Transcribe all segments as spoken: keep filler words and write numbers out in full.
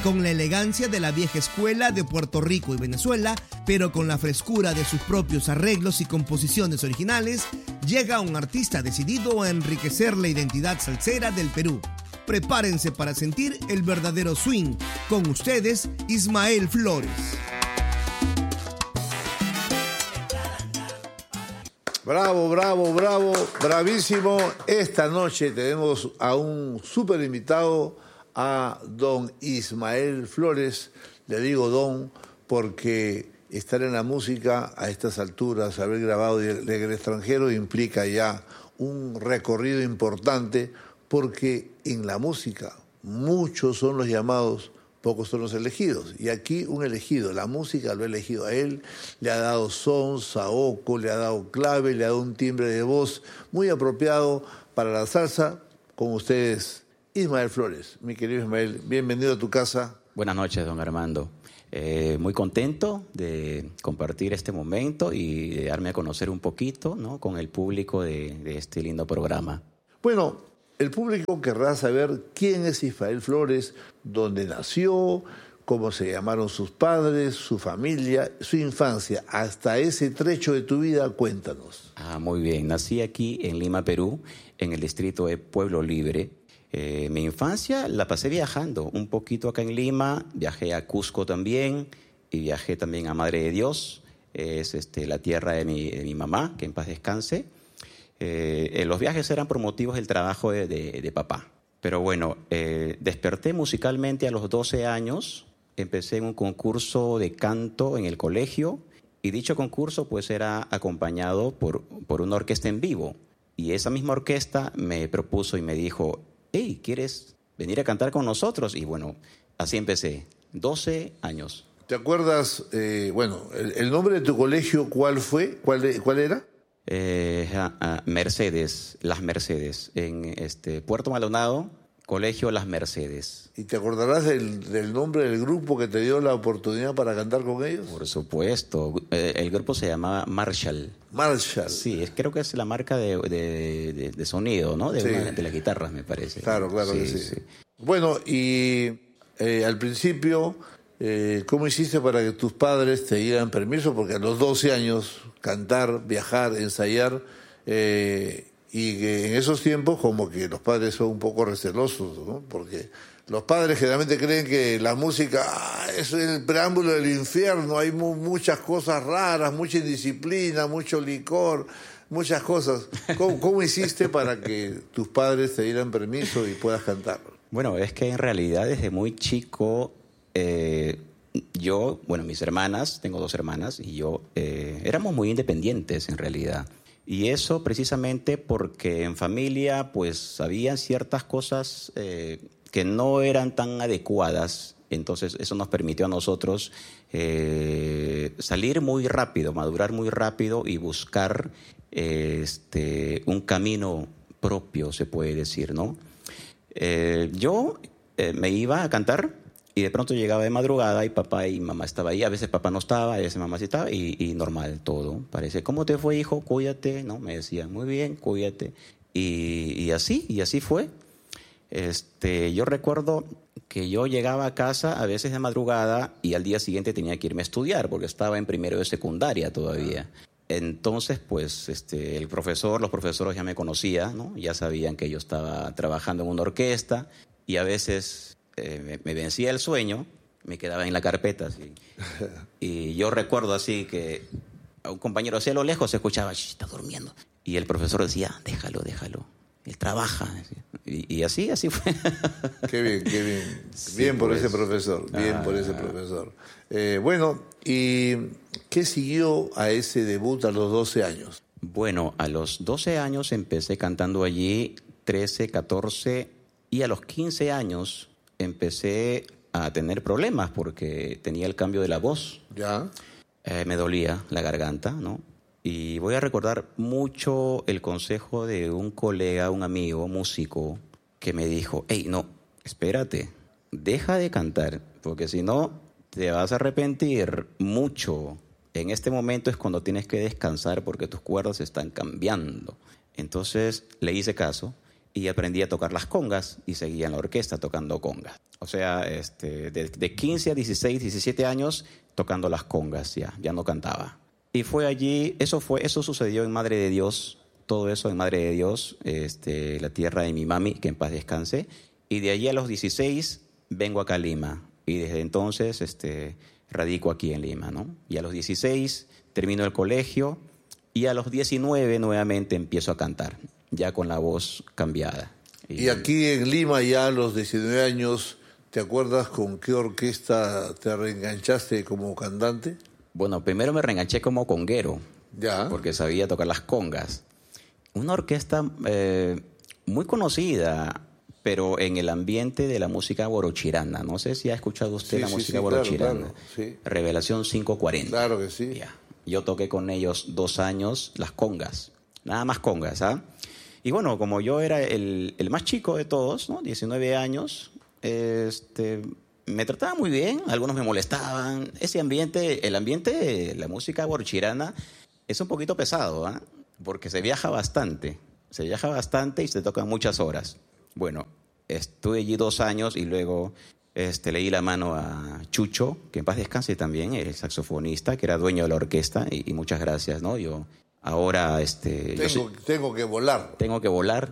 Con la elegancia de la vieja escuela de Puerto Rico y Venezuela, pero con la frescura de sus propios arreglos y composiciones originales, llega un artista decidido a enriquecer la identidad salsera del Perú. Prepárense para sentir el verdadero swing. Con ustedes, Ismael Flores. Bravo, bravo, bravo, bravísimo. Esta noche tenemos a un súper invitado, a don Ismael Flores. Le digo don porque estar en la música a estas alturas, haber grabado en el extranjero, implica ya un recorrido importante, porque en la música muchos son los llamados, pocos son los elegidos. Y aquí un elegido, la música lo ha elegido a él, le ha dado son, saoco, le ha dado clave, le ha dado un timbre de voz muy apropiado para la salsa. Con ustedes, Ismael Flores. Mi querido Ismael, bienvenido a tu casa. Buenas noches, don Armando. Eh, muy contento de compartir este momento y de darme a conocer un poquito, ¿no?, con el público de, de este lindo programa. Bueno, el público querrá saber quién es Ismael Flores, dónde nació, cómo se llamaron sus padres, su familia, su infancia. Hasta ese trecho de tu vida, cuéntanos. Ah, muy bien. Nací aquí en Lima, Perú, en el distrito de Pueblo Libre. Eh, mi infancia la pasé viajando un poquito acá en Lima, viajé a Cusco también y viajé también a Madre de Dios, es este, la tierra de mi, de mi mamá, que en paz descanse. Eh, los viajes eran por motivos del trabajo de, de, de papá. Pero bueno, eh, desperté musicalmente a los doce años, empecé en un concurso de canto en el colegio y dicho concurso pues era acompañado por, por una orquesta en vivo. Y esa misma orquesta me propuso y me dijo: hey, ¿quieres venir a cantar con nosotros? Y bueno, así empecé, doce años. ¿Te acuerdas, eh, bueno, el, el nombre de tu colegio cuál fue? ¿Cuál, cuál era? Eh, uh, Mercedes, Las Mercedes, en este Puerto Maldonado, Colegio Las Mercedes. ¿Y te acordarás del, del nombre del grupo que te dio la oportunidad para cantar con ellos? Por supuesto, eh, el grupo se llamaba Marshall. Marshall. Sí, es, creo que es la marca de, de, de, de sonido, ¿no? De, sí. una, de las guitarras, me parece. Claro, claro sí, que sí. sí. Bueno, y eh, al principio, eh, ¿cómo hiciste para que tus padres te dieran permiso? Porque a los doce años, cantar, viajar, ensayar, eh, y que en esos tiempos como que los padres son un poco recelosos, ¿no? Porque los padres generalmente creen que la música ah, es el preámbulo del infierno, hay mu- muchas cosas raras, mucha indisciplina, mucho licor, muchas cosas. ¿Cómo, cómo hiciste para que tus padres te dieran permiso y puedas cantar? Bueno, es que en realidad desde muy chico, eh, yo, bueno, mis hermanas, tengo dos hermanas, y yo eh, éramos muy independientes en realidad. Y eso precisamente porque en familia pues había ciertas cosas eh, que no eran tan adecuadas. Entonces eso nos permitió a nosotros eh, salir muy rápido, madurar muy rápido y buscar eh, este, un camino propio, se puede decir, ¿no? Eh, yo eh, me iba a cantar y de pronto llegaba de madrugada y papá y mamá estaban ahí. A veces papá no estaba, a veces mamá sí estaba y, y normal todo. Parece, ¿cómo te fue, hijo? Cuídate, ¿no? Me decían, muy bien, cuídate. Y, y así, y así fue. Este, yo recuerdo que yo llegaba a casa a veces de madrugada y al día siguiente tenía que irme a estudiar porque estaba en primero de secundaria todavía. Entonces, pues, este, el profesor, los profesores ya me conocían, ¿no? Ya sabían que yo estaba trabajando en una orquesta y a veces eh, me, me vencía el sueño, me quedaba en la carpeta, así. Y yo recuerdo así que a un compañero hacia lo lejos se escuchaba, está durmiendo. Y el profesor decía, déjalo, déjalo, él trabaja. Y, y así, así fue. Qué bien, qué bien. Sí, bien por pues. ese profesor, bien Ah. por ese profesor. Eh, bueno, ¿y qué siguió a ese debut a los doce años? Bueno, a los doce años empecé cantando allí, trece, catorce, y a los quince años empecé a tener problemas porque tenía el cambio de la voz. ¿Ya? Eh, me dolía la garganta, ¿no? Y voy a recordar mucho el consejo de un colega, un amigo, músico, que me dijo, hey, no, espérate, deja de cantar, porque si no te vas a arrepentir mucho. En este momento es cuando tienes que descansar porque tus cuerdas están cambiando. Entonces le hice caso y aprendí a tocar las congas y seguía en la orquesta tocando congas. O sea, este, de, de quince a dieciséis, diecisiete años tocando las congas, ya, ya no cantaba. Y fue allí, eso fue, eso sucedió en Madre de Dios, todo eso en Madre de Dios, este, la tierra de mi mami, que en paz descanse. Y de allí a los dieciséis vengo acá a Lima. Y desde entonces este, radico aquí en Lima, ¿no? Y a los dieciséis termino el colegio y a los diecinueve nuevamente empiezo a cantar, ya con la voz cambiada. Y, y aquí en Lima ya a los diecinueve años, ¿te acuerdas con qué orquesta te reenganchaste como cantante? Bueno, primero me reenganché como conguero, ya, porque sabía tocar las congas. Una orquesta eh, muy conocida, pero en el ambiente de la música borochirana. No sé si ha escuchado usted sí, la sí, música sí, borochirana. Claro, claro, sí. Revelación quinientos cuarenta. Claro que sí. Ya. Yo toqué con ellos dos años las congas, nada más congas, ¿ah? Y bueno, como yo era el, el más chico de todos, ¿no? diecinueve años, este, me trataban muy bien, algunos me molestaban. Ese ambiente, el ambiente, la música borochirana es un poquito pesado, ¿ah? Porque se viaja bastante, se viaja bastante y se tocan muchas horas. Bueno, estuve allí dos años y luego este, le di la mano a Chucho, que en paz descanse también, el saxofonista, que era dueño de la orquesta, y, y muchas gracias, ¿no? Yo ahora... Este, tengo, yo soy, tengo que volar. Tengo que volar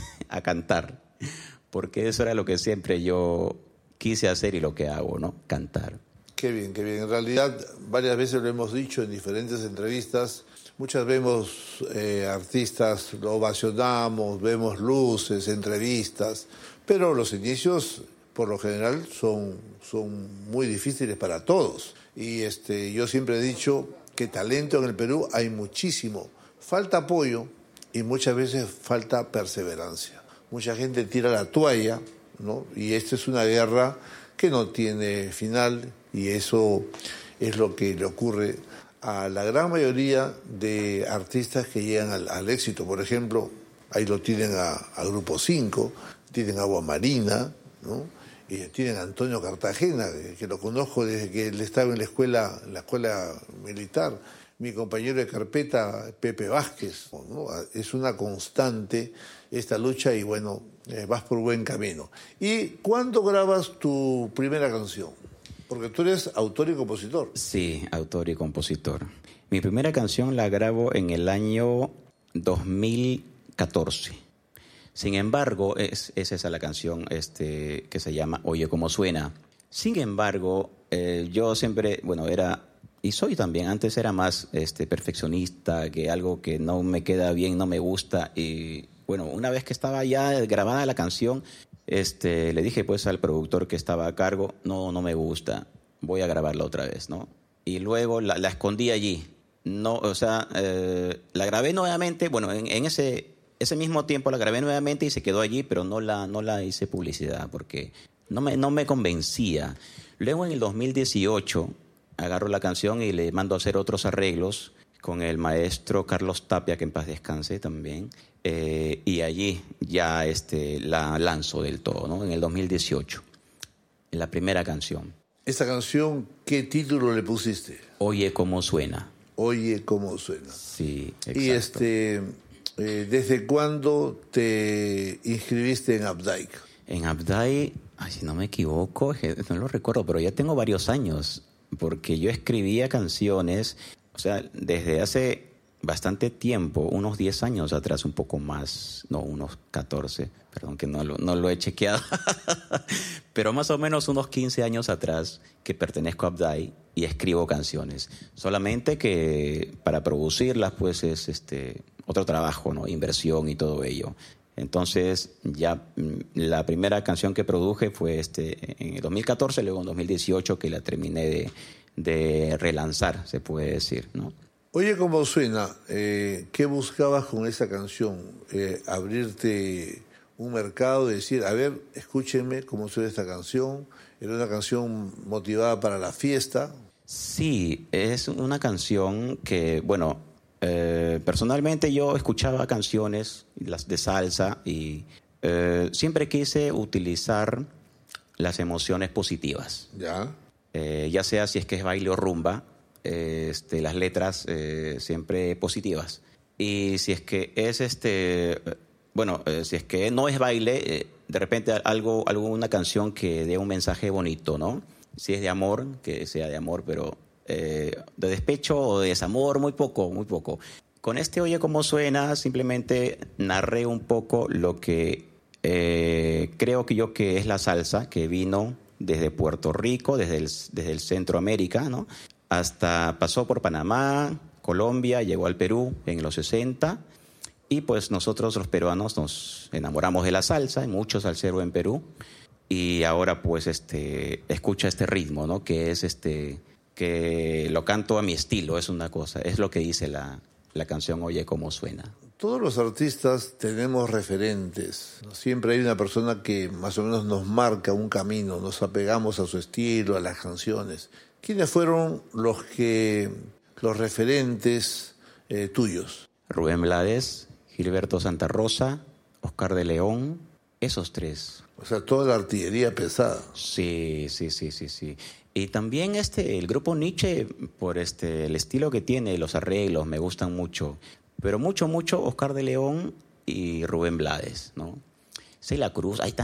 a cantar, porque eso era lo que siempre yo quise hacer y lo que hago, ¿no? Cantar. Qué bien, qué bien. En realidad, varias veces lo hemos dicho en diferentes entrevistas. Muchas vemos eh, artistas, lo ovacionamos, vemos luces, entrevistas, pero los inicios, por lo general, son, son muy difíciles para todos. Y este, yo siempre he dicho que talento en el Perú hay muchísimo. Falta apoyo y muchas veces falta perseverancia. Mucha gente tira la toalla, ¿no? Y esta es una guerra que no tiene final y eso es lo que le ocurre a la gran mayoría de artistas que llegan al, al éxito. Por ejemplo, ahí lo tienen a, a Grupo cinco, tienen a Agua Marina, ¿no? Y tienen a Antonio Cartagena, que, que lo conozco desde que él estaba en la escuela, en la escuela militar. Mi compañero de carpeta, Pepe Vázquez, ¿no? Es una constante esta lucha y bueno, eh, vas por buen camino. ¿Y cuándo grabas tu primera canción? Porque tú eres autor y compositor. Sí, autor y compositor. Mi primera canción la grabo en el año dos mil catorce. Sin embargo, es, es esa la canción este, que se llama Oye Cómo Suena. Sin embargo, eh, yo siempre, bueno, era, y soy también, antes era más este, perfeccionista, que algo que no me queda bien, no me gusta. Y bueno, una vez que estaba ya grabada la canción, Este, le dije pues al productor que estaba a cargo, no, no me gusta, voy a grabarla otra vez, ¿no? Y luego la, la escondí allí, no, o sea, eh, la grabé nuevamente, bueno, en, en ese, ese mismo tiempo la grabé nuevamente y se quedó allí, pero no la, no la hice publicidad porque no me, no me convencía. Luego en el dos mil dieciocho agarro la canción y le mando a hacer otros arreglos con el maestro Carlos Tapia, que en paz descanse también. Eh, y allí ya este, la lanzo del todo, ¿no? En el dos mil dieciocho, en la primera canción. ¿Esta canción qué título le pusiste? Oye Cómo Suena. Oye Cómo Suena. Sí, exacto. Y este, eh, ¿desde cuándo te inscribiste en Updike? En Updike, ay, si no me equivoco, no lo recuerdo, pero ya tengo varios años, porque yo escribía canciones, o sea, desde hace bastante tiempo, unos diez años atrás, un poco más, no, unos catorce, perdón que no lo, no lo he chequeado, pero más o menos unos quince años atrás que pertenezco a Updike y escribo canciones. Solamente que para producirlas, pues es este otro trabajo, ¿no? Inversión y todo ello. Entonces, ya la primera canción que produje fue este en el dos mil catorce, luego en dos mil dieciocho que la terminé de, de relanzar, se puede decir, ¿no? Oye Cómo Suena, eh, ¿qué buscabas con esa canción? Eh, abrirte un mercado, decir, a ver, escúchenme cómo suena esta canción. ¿Era una canción motivada para la fiesta? Sí, es una canción que, bueno, eh, personalmente yo escuchaba canciones, las de salsa, y eh, siempre quise utilizar las emociones positivas. Ya. Eh, ya sea si es que es baile o rumba, Este, las letras eh, siempre positivas. Y si es que es, este bueno, eh, si es que no es baile, eh, de repente algo, alguna canción que dé un mensaje bonito, ¿no? Si es de amor, que sea de amor, pero eh, de despecho o de desamor, muy poco, muy poco. Con este Oye Cómo Suena, simplemente narré un poco lo que eh, creo que yo que es la salsa, que vino desde Puerto Rico, desde el, desde el Centroamérica, ¿no? Hasta pasó por Panamá, Colombia, llegó al Perú en los sesenta, y pues nosotros los peruanos nos enamoramos de la salsa, hay mucho salsero en Perú, y ahora pues este escucha este ritmo, ¿no? Que es este que lo canto a mi estilo, es una cosa, es lo que dice la, la canción Oye Cómo Suena. Todos los artistas tenemos referentes, ¿no? Siempre hay una persona que más o menos nos marca un camino, nos apegamos a su estilo, a las canciones. ¿Quiénes fueron los que los referentes eh, tuyos? Rubén Blades, Gilberto Santa Rosa, Oscar de León, esos tres. O sea, toda la artillería pesada. Sí, sí, sí, sí, sí. Y también este, el grupo Nietzsche, por este, el estilo que tiene, los arreglos, me gustan mucho. Pero mucho, mucho Oscar de León y Rubén Blades, ¿no? Celia Cruz, hay